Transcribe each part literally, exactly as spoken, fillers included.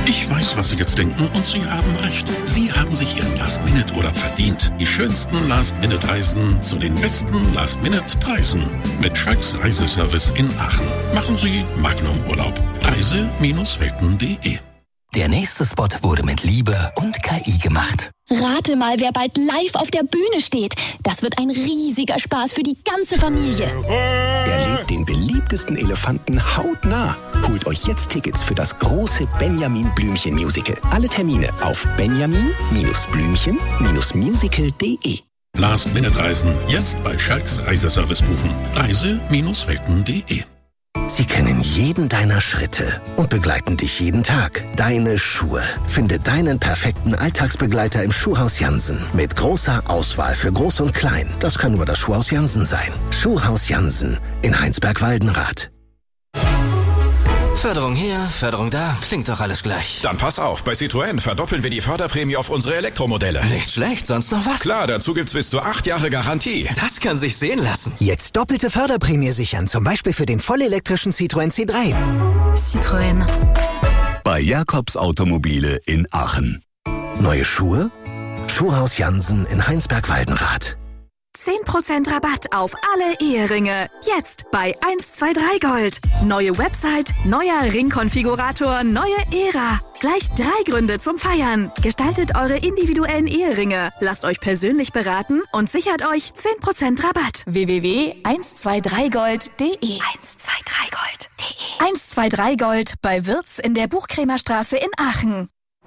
Ich weiß, was Sie jetzt denken und Sie haben recht. Sie haben sich Ihren Last-Minute-Urlaub verdient. Die schönsten Last-Minute-Reisen zu den besten Last-Minute-Preisen. Mit Schalks Reiseservice in Aachen. Machen Sie Magnum-Urlaub. Reise Welten punkt de. Der nächste Spot wurde mit Liebe und K I gemacht. Rate mal, wer bald live auf der Bühne steht. Das wird ein riesiger Spaß für die ganze Familie. Erlebt den beliebtesten Elefanten hautnah. Holt euch jetzt Tickets für das große Benjamin Blümchen Musical. Alle Termine auf benjamin Blümchen musical punkt de. Last-Minute-Reisen jetzt bei Schalks Reiseservice buchen. Reise Welten punkt de. Sie kennen jeden deiner Schritte und begleiten dich jeden Tag. Deine Schuhe. Finde deinen perfekten Alltagsbegleiter im Schuhhaus Jansen. Mit großer Auswahl für Groß und Klein. Das kann nur das Schuhhaus Jansen sein. Schuhhaus Jansen in Heinsberg-Waldenrath. Förderung hier, Förderung da, klingt doch alles gleich. Dann pass auf, bei Citroën verdoppeln wir die Förderprämie auf unsere Elektromodelle. Nicht schlecht, sonst noch was? Klar, dazu gibt's bis zu acht Jahre Garantie. Das kann sich sehen lassen. Jetzt doppelte Förderprämie sichern, zum Beispiel für den vollelektrischen Citroën C drei. Citroën. Bei Jakobs Automobile in Aachen. Neue Schuhe? Schuhhaus Jansen in Heinsberg-Waldenrath. zehn Prozent Rabatt auf alle Eheringe. Jetzt bei eins zwei drei Gold. Neue Website, neuer Ringkonfigurator, neue Ära. Gleich drei Gründe zum Feiern. Gestaltet eure individuellen Eheringe. Lasst euch persönlich beraten und sichert euch zehn Prozent Rabatt. w w w punkt eins zwei drei gold punkt de eins zwei drei gold punkt de eins zwei drei Gold bei Wirtz in der Buchkremerstraße in Aachen.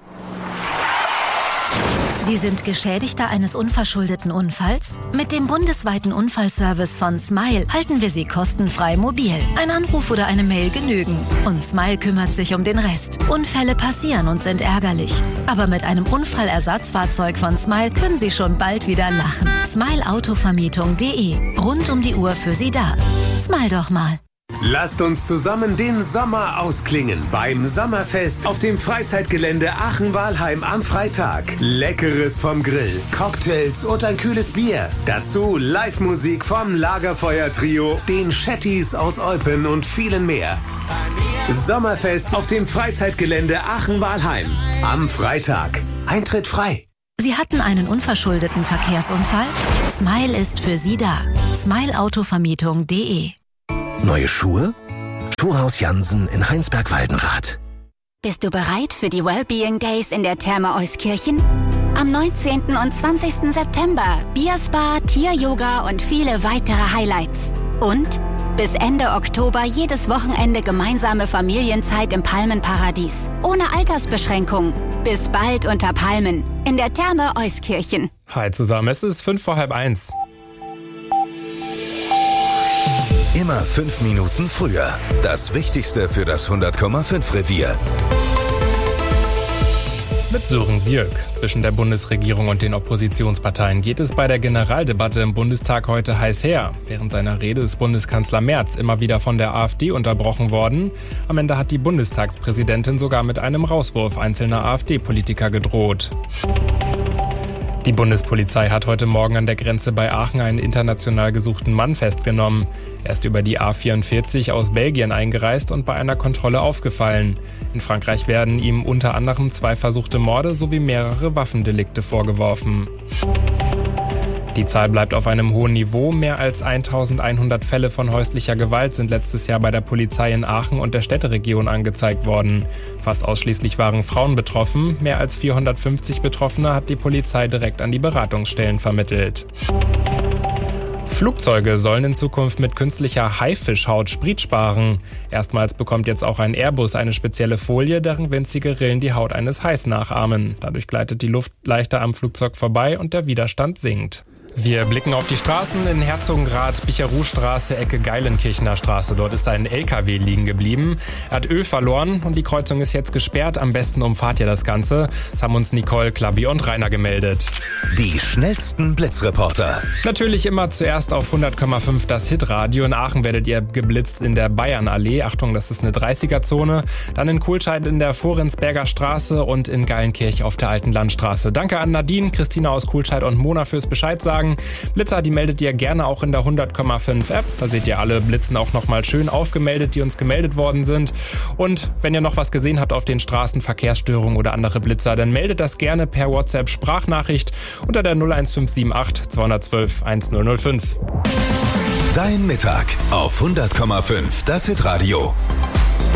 Sie sind Geschädigter eines unverschuldeten Unfalls? Mit dem bundesweiten Unfallservice von Smile halten wir Sie kostenfrei mobil. Ein Anruf oder eine Mail genügen. Und Smile kümmert sich um den Rest. Unfälle passieren und sind ärgerlich. Aber mit einem Unfallersatzfahrzeug von Smile können Sie schon bald wieder lachen. smile autovermietung punkt de. Rund um die Uhr für Sie da. Smile doch mal. Lasst uns zusammen den Sommer ausklingen beim Sommerfest auf dem Freizeitgelände Aachen-Walheim am Freitag. Leckeres vom Grill, Cocktails und ein kühles Bier. Dazu Live-Musik vom Lagerfeuer-Trio, den Shetties aus Eupen und vielen mehr. Sommerfest auf dem Freizeitgelände Aachen-Walheim am Freitag. Eintritt frei. Sie hatten einen unverschuldeten Verkehrsunfall? Smile ist für Sie da. smile autovermietung punkt de. Neue Schuhe? Schuhhaus Jansen in Heinsberg-Waldenrath. Bist du bereit für die Wellbeing Days in der Therme Euskirchen? Am neunzehnten und zwanzigsten September Bierspa, Tier-Yoga und viele weitere Highlights. Und bis Ende Oktober jedes Wochenende gemeinsame Familienzeit im Palmenparadies. Ohne Altersbeschränkung. Bis bald unter Palmen in der Therme Euskirchen. Hi zusammen, es ist fünf vor halb eins. Immer fünf Minuten früher. Das Wichtigste für das hundert Komma fünf Revier. Mit Sören Sierk. Zwischen der Bundesregierung und den Oppositionsparteien geht es bei der Generaldebatte im Bundestag heute heiß her. Während seiner Rede ist Bundeskanzler Merz immer wieder von der AfD unterbrochen worden. Am Ende hat die Bundestagspräsidentin sogar mit einem Rauswurf einzelner AfD-Politiker gedroht. Die Bundespolizei hat heute Morgen an der Grenze bei Aachen einen international gesuchten Mann festgenommen. Er ist über die A vierundvierzig aus Belgien eingereist und bei einer Kontrolle aufgefallen. In Frankreich werden ihm unter anderem zwei versuchte Morde sowie mehrere Waffendelikte vorgeworfen. Die Zahl bleibt auf einem hohen Niveau. Mehr als eintausendeinhundert Fälle von häuslicher Gewalt sind letztes Jahr bei der Polizei in Aachen und der Städteregion angezeigt worden. Fast ausschließlich waren Frauen betroffen. Mehr als vierhundertfünfzig Betroffene hat die Polizei direkt an die Beratungsstellen vermittelt. Flugzeuge sollen in Zukunft mit künstlicher Haifischhaut Sprit sparen. Erstmals bekommt jetzt auch ein Airbus eine spezielle Folie, deren winzige Rillen die Haut eines Hais nachahmen. Dadurch gleitet die Luft leichter am Flugzeug vorbei und der Widerstand sinkt. Wir blicken auf die Straßen in Herzogenrath, Bicherow-Straße, Ecke Geilenkirchener Straße. Dort ist ein L K W liegen geblieben. Er hat Öl verloren und die Kreuzung ist jetzt gesperrt. Am besten umfahrt ihr das Ganze. Das haben uns Nicole, Klabi und Rainer gemeldet. Die schnellsten Blitzreporter. Natürlich immer zuerst auf hundert Komma fünf das Hitradio. In Aachen werdet ihr geblitzt in der Bayernallee. Achtung, das ist eine dreißiger-Zone. Dann in Kohlscheid in der Vorensberger Straße und in Geilenkirch auf der Alten Landstraße. Danke an Nadine, Christina aus Kohlscheid und Mona fürs Bescheid sagen. sagen. Blitzer, die meldet ihr gerne auch in der hundert Komma fünf App. Da seht ihr alle Blitzen auch nochmal schön aufgemeldet, die uns gemeldet worden sind. Und wenn ihr noch was gesehen habt auf den Straßen, Verkehrsstörungen oder andere Blitzer, dann meldet das gerne per WhatsApp-Sprachnachricht unter der null eins fünf sieben acht zwei eins zwei eins null null fünf. Dein Mittag auf hundert Komma fünf, das Hitradio.